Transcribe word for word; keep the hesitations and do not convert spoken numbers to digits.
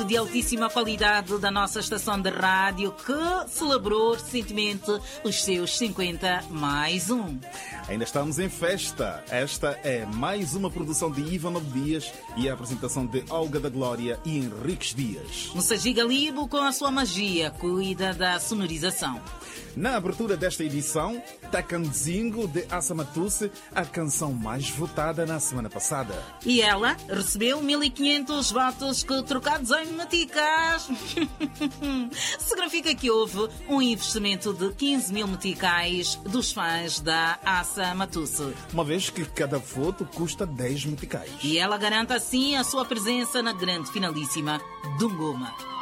de altíssima qualidade da nossa estação de rádio que celebrou recentemente os seus cinquenta mais um. Ainda estamos em festa. Esta é mais uma produção de Ivano Dias e a apresentação de Olga da Glória e Henriques Dias. Moussaji Galibo, com a sua magia, cuida da sonorização. Na abertura desta edição, Takanzingo de Assa Matusse, a canção mais votada na semana passada. E ela recebeu mil e quinhentos votos que, trocados em meticais, significa que houve um investimento de quinze mil meticais dos fãs da Assa Matusse. Uma vez que cada voto custa dez meticais. E ela garante assim a sua presença na grande finalíssima do Ngoma.